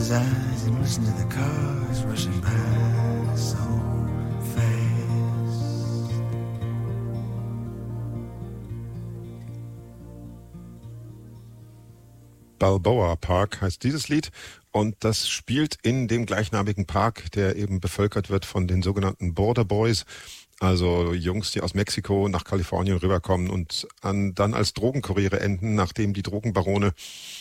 his eyes and listen to the cars rushing by so fast. Balboa Park heißt dieses Lied und das spielt in dem gleichnamigen Park, der eben bevölkert wird von den sogenannten Border Boys, also Jungs, die aus Mexiko nach Kalifornien rüberkommen und dann als Drogenkuriere enden, nachdem die Drogenbarone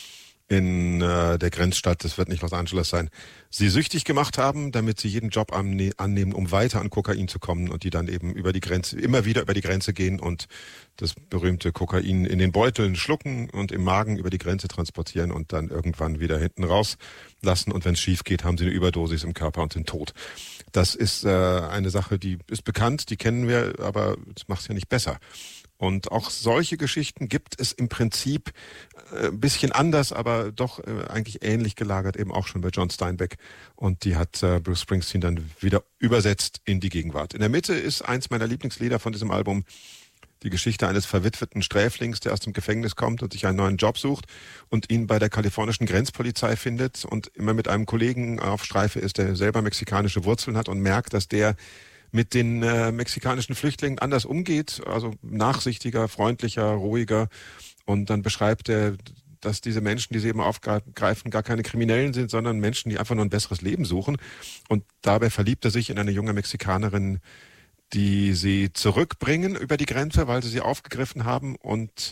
in der Grenzstadt, das wird nicht Los Angeles sein, sie süchtig gemacht haben, damit sie jeden Job annehmen, um weiter an Kokain zu kommen und die dann eben immer wieder über die Grenze gehen und das berühmte Kokain in den Beuteln schlucken und im Magen über die Grenze transportieren und dann irgendwann wieder hinten rauslassen und wenn es schief geht, haben sie eine Überdosis im Körper und sind tot. Das ist eine Sache, die ist bekannt, die kennen wir, aber das macht es ja nicht besser. Und auch solche Geschichten gibt es im Prinzip ein bisschen anders, aber doch eigentlich ähnlich gelagert, eben auch schon bei John Steinbeck. Und die hat Bruce Springsteen dann wieder übersetzt in die Gegenwart. In der Mitte ist eins meiner Lieblingslieder von diesem Album, die Geschichte eines verwitweten Sträflings, der aus dem Gefängnis kommt und sich einen neuen Job sucht und ihn bei der kalifornischen Grenzpolizei findet und immer mit einem Kollegen auf Streife ist, der selber mexikanische Wurzeln hat und merkt, dass der mit den mexikanischen Flüchtlingen anders umgeht, also nachsichtiger, freundlicher, ruhiger. Und dann beschreibt er, dass diese Menschen, die sie eben aufgreifen, gar keine Kriminellen sind, sondern Menschen, die einfach nur ein besseres Leben suchen. Und dabei verliebt er sich in eine junge Mexikanerin, die sie zurückbringen über die Grenze, weil sie aufgegriffen haben. Und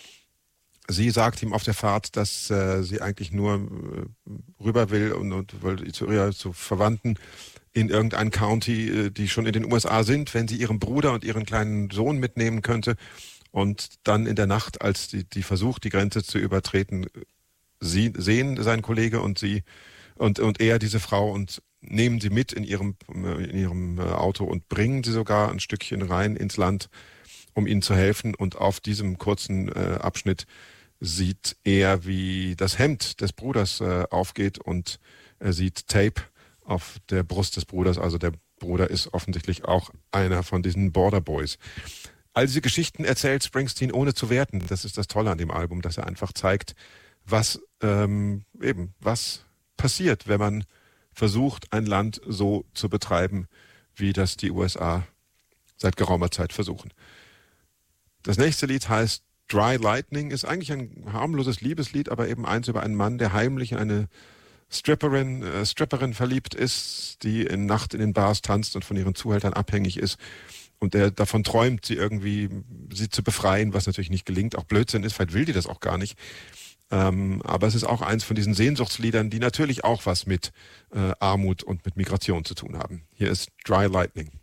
sie sagt ihm auf der Fahrt, dass sie eigentlich nur rüber will und zu Verwandten in irgendein County, die schon in den USA sind, wenn sie ihren Bruder und ihren kleinen Sohn mitnehmen könnte. Und dann in der Nacht, als die versucht, die Grenze zu übertreten, sie sehen sein Kollege und sie und er diese Frau und nehmen sie mit in ihrem Auto und bringen sie sogar ein Stückchen rein ins Land, um ihnen zu helfen. Und auf diesem kurzen Abschnitt sieht er, wie das Hemd des Bruders aufgeht und er sieht Tape auf der Brust des Bruders, also der Bruder ist offensichtlich auch einer von diesen Border Boys. All diese Geschichten erzählt Springsteen ohne zu werten. Das ist das Tolle an dem Album, dass er einfach zeigt, was passiert, wenn man versucht, ein Land so zu betreiben, wie das die USA seit geraumer Zeit versuchen. Das nächste Lied heißt Dry Lightning, ist eigentlich ein harmloses Liebeslied, aber eben eins über einen Mann, der heimlich in eine Stripperin verliebt ist, die in Nacht in den Bars tanzt und von ihren Zuhältern abhängig ist und der davon träumt, sie zu befreien, was natürlich nicht gelingt, auch Blödsinn ist, vielleicht will die das auch gar nicht. Aber es ist auch eins von diesen Sehnsuchtsliedern, die natürlich auch was mit Armut und mit Migration zu tun haben. Hier ist Dry Lightning.